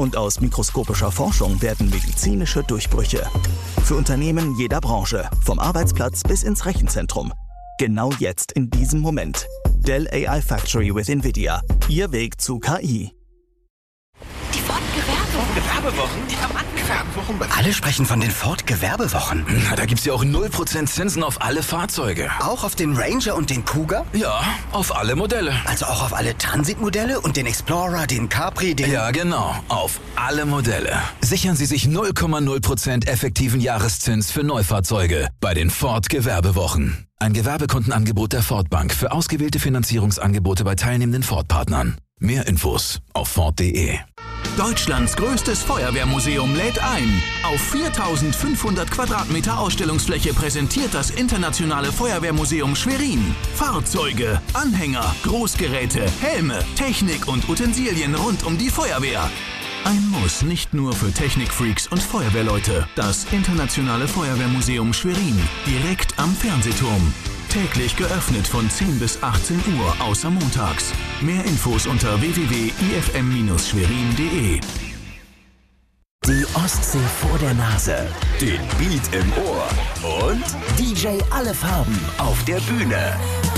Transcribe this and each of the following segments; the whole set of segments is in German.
Und aus mikroskopischer Forschung werden medizinische Durchbrüche. Für Unternehmen jeder Branche, vom Arbeitsplatz bis ins Rechenzentrum. Genau jetzt in diesem Moment. Dell AI Factory with NVIDIA. Ihr Weg zu KI. Die Ford-Gewerbewochen? Ja, Mann, Gewerbewochen. Alle sprechen von den Ford-Gewerbewochen. Na, da gibt's ja auch 0% Zinsen auf alle Fahrzeuge. Auch auf den Ranger und den Kuga? Ja, auf alle Modelle. Also auch auf alle Transit-Modelle und den Explorer, den Capri, den... Ja, genau. Auf alle Modelle. Sichern Sie sich 0,0% effektiven Jahreszins für Neufahrzeuge bei den Ford-Gewerbewochen. Ein Gewerbekundenangebot der Ford Bank für ausgewählte Finanzierungsangebote bei teilnehmenden Ford-Partnern. Mehr Infos auf Ford.de. Deutschlands größtes Feuerwehrmuseum lädt ein. Auf 4.500 Quadratmeter Ausstellungsfläche präsentiert das Internationale Feuerwehrmuseum Schwerin Fahrzeuge, Anhänger, Großgeräte, Helme, Technik und Utensilien rund um die Feuerwehr. Ein Muss nicht nur für Technikfreaks und Feuerwehrleute. Das Internationale Feuerwehrmuseum Schwerin, direkt am Fernsehturm. Täglich geöffnet von 10 bis 18 Uhr, außer montags. Mehr Infos unter www.ifm-schwerin.de. Die Ostsee vor der Nase, den Beat im Ohr und DJ Alle Farben auf der Bühne.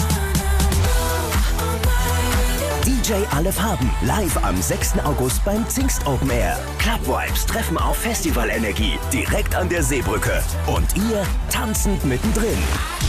DJ Alle Farben live am 6. August beim Zingst Open Air. Club Vibes treffen auf Festivalenergie direkt an der Seebrücke. Und ihr tanzend mittendrin.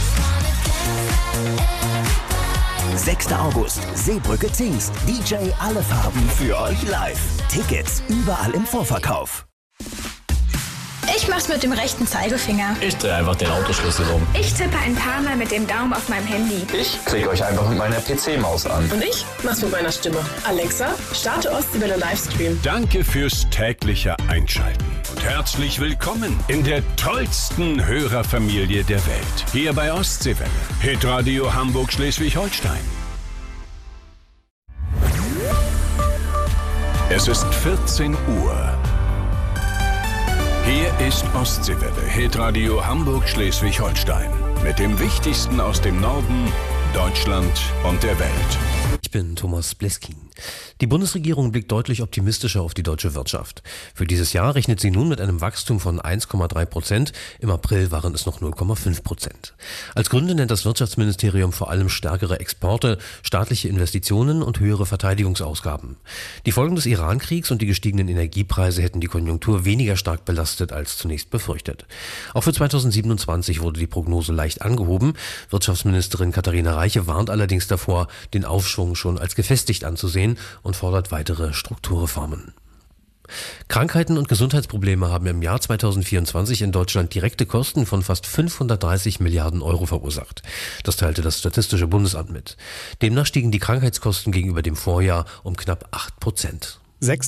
6. August, Seebrücke Zingst. DJ Alle Farben für euch live. Tickets überall im Vorverkauf. Ich mach's mit dem rechten Zeigefinger. Ich drehe einfach den Autoschlüssel um. Ich tippe ein paar Mal mit dem Daumen auf meinem Handy. Ich klicke euch einfach mit meiner PC-Maus an. Und ich mach's mit meiner Stimme. Alexa, starte Ostseewelle Livestream. Danke fürs tägliche Einschalten. Und herzlich willkommen in der tollsten Hörerfamilie der Welt. Hier bei Ostseewelle. Hitradio Hamburg-Schleswig-Holstein. Es ist 14 Uhr. Hier ist Ostseewelle, Hitradio Hamburg-Schleswig-Holstein. Mit dem Wichtigsten aus dem Norden, Deutschland und der Welt. Ich bin Thomas Bleskin. Die Bundesregierung blickt deutlich optimistischer auf die deutsche Wirtschaft. Für dieses Jahr rechnet sie nun mit einem Wachstum von 1,3%. Im April waren es noch 0,5%. Als Gründe nennt das Wirtschaftsministerium vor allem stärkere Exporte, staatliche Investitionen und höhere Verteidigungsausgaben. Die Folgen des Iran-Kriegs und die gestiegenen Energiepreise hätten die Konjunktur weniger stark belastet als zunächst befürchtet. Auch für 2027 wurde die Prognose leicht angehoben. Wirtschaftsministerin Katharina Reiche warnt allerdings davor, den Aufschwung schon als gefestigt anzusehen und fordert weitere Strukturreformen. Krankheiten und Gesundheitsprobleme haben im Jahr 2024 in Deutschland direkte Kosten von fast 530 Milliarden Euro verursacht. Das teilte das Statistische Bundesamt mit. Demnach stiegen die Krankheitskosten gegenüber dem Vorjahr um knapp 8%.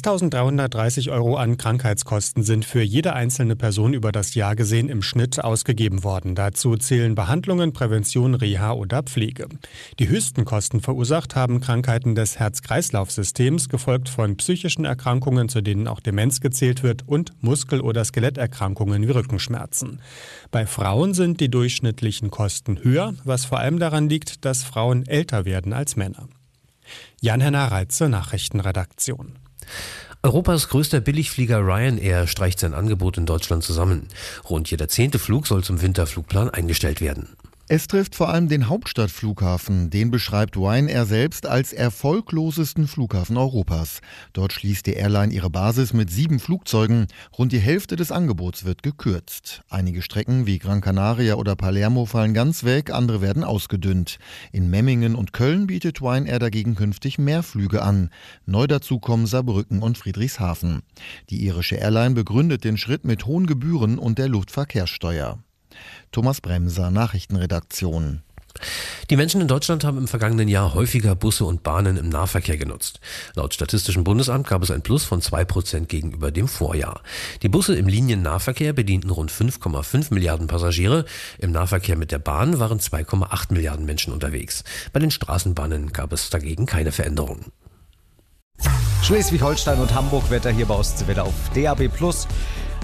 6.330 Euro an Krankheitskosten sind für jede einzelne Person über das Jahr gesehen im Schnitt ausgegeben worden. Dazu zählen Behandlungen, Prävention, Reha oder Pflege. Die höchsten Kosten verursacht haben Krankheiten des Herz-Kreislauf-Systems, gefolgt von psychischen Erkrankungen, zu denen auch Demenz gezählt wird, und Muskel- oder Skeletterkrankungen wie Rückenschmerzen. Bei Frauen sind die durchschnittlichen Kosten höher, was vor allem daran liegt, dass Frauen älter werden als Männer. Jan-Henner Reitze, Nachrichtenredaktion. Europas größter Billigflieger Ryanair streicht sein Angebot in Deutschland zusammen. Rund jeder 10. Flug soll zum Winterflugplan eingestellt werden. Es trifft vor allem den Hauptstadtflughafen. Den beschreibt Ryanair selbst als erfolglosesten Flughafen Europas. Dort schließt die Airline ihre Basis mit 7 Flugzeugen. Rund die Hälfte des Angebots wird gekürzt. Einige Strecken wie Gran Canaria oder Palermo fallen ganz weg, andere werden ausgedünnt. In Memmingen und Köln bietet Ryanair dagegen künftig mehr Flüge an. Neu dazu kommen Saarbrücken und Friedrichshafen. Die irische Airline begründet den Schritt mit hohen Gebühren und der Luftverkehrssteuer. Thomas Bremser, Nachrichtenredaktion. Die Menschen in Deutschland haben im vergangenen Jahr häufiger Busse und Bahnen im Nahverkehr genutzt. Laut Statistischem Bundesamt gab es ein Plus von 2% gegenüber dem Vorjahr. Die Busse im Liniennahverkehr bedienten rund 5,5 Milliarden Passagiere. Im Nahverkehr mit der Bahn waren 2,8 Milliarden Menschen unterwegs. Bei den Straßenbahnen gab es dagegen keine Veränderungen. Schleswig-Holstein und Hamburg Wetter hier bei Ostseewelle auf DAB+.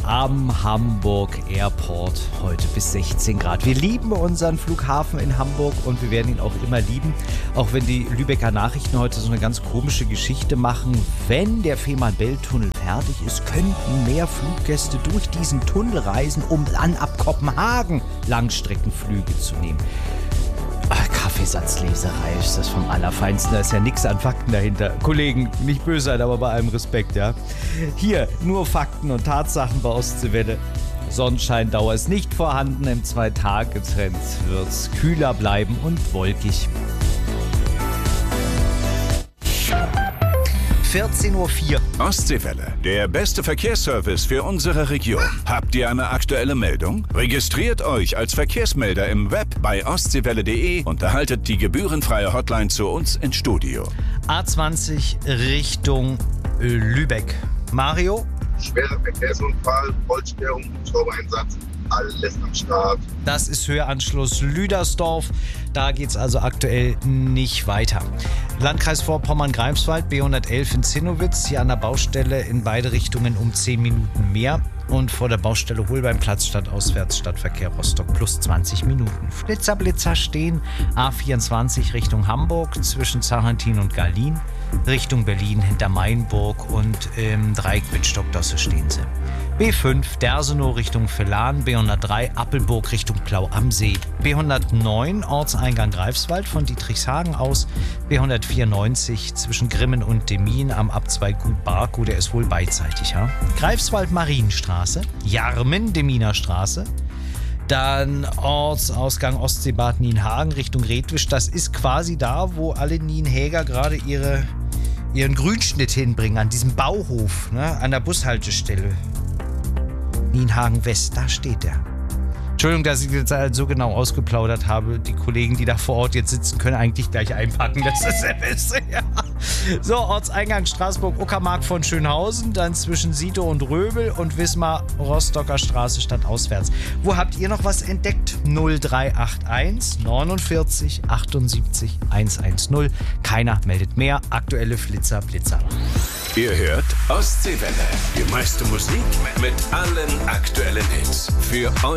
am Hamburg Airport. Heute bis 16 Grad. Wir lieben unseren Flughafen in Hamburg und wir werden ihn auch immer lieben. Auch wenn die Lübecker Nachrichten heute so eine ganz komische Geschichte machen. Wenn der Fehmarn-Belt-Tunnel fertig ist, könnten mehr Fluggäste durch diesen Tunnel reisen, um dann ab Kopenhagen Langstreckenflüge zu nehmen. Kaffeesatzleserei ist das vom Allerfeinsten. Da ist ja nichts an Fakten dahinter. Kollegen, nicht böse sein, aber bei allem Respekt, ja. Hier nur Fakten und Tatsachen bei Ostseewelle. Sonnenscheindauer ist nicht vorhanden. Im 2-Tage-Trend wird es kühler bleiben und wolkig. 14.04 Uhr. Ostseewelle, der beste Verkehrsservice für unsere Region. Habt ihr eine aktuelle Meldung? Registriert euch als Verkehrsmelder im Web bei ostseewelle.de und erhaltet die gebührenfreie Hotline zu uns ins Studio. A20 Richtung Lübeck. Mario? Schwerer Verkehrsunfall, Vollsperrung, Hubschraubereinsatz, alles am Start. Das ist Höheanschluss Lüdersdorf. Da geht es also aktuell nicht weiter. Landkreis Vorpommern-Greifswald, B111 in Zinnowitz. Hier an der Baustelle in beide Richtungen um 10 Minuten mehr. Und vor der Baustelle Holbeinplatz stadtauswärts Stadtverkehr Rostock plus 20 Minuten. Blitzer stehen. A24 Richtung Hamburg zwischen Zarentin und Garlin. Richtung Berlin hinter Mainburg und im Dreieck Wittstock-Dosse stehen sie. B5 Dersenow Richtung Villan, B103 Appelburg Richtung Plau am See, B109 Ortseingang Greifswald von Dietrichshagen aus, B194 zwischen Grimmen und Demmin am Abzweig Gut Barkow, der ist wohl beidseitig. Ja? Greifswald Marienstraße, Jarmen Deminer Straße, dann Ortsausgang Ostseebad Nienhagen Richtung Redwisch, das ist quasi da, wo alle Nienhäger gerade ihren Grünschnitt hinbringen, an diesem Bauhof, ne, an der Bushaltestelle. Nienhagen West, da steht er. Entschuldigung, dass ich jetzt halt so genau ausgeplaudert habe. Die Kollegen, die da vor Ort jetzt sitzen, können eigentlich gleich einpacken. Das ist der Beste, ja. So, Ortseingang Straßburg, Uckermark von Schönhausen, dann zwischen Sito und Röbel und Wismar, Rostocker Straße stadtauswärts. Wo habt ihr noch was entdeckt? 0381 49 78 110. Keiner meldet mehr. Aktuelle Flitzer. Ihr hört Ostseewelle. Die meiste Musik mit allen aktuellen Hits. Für euch.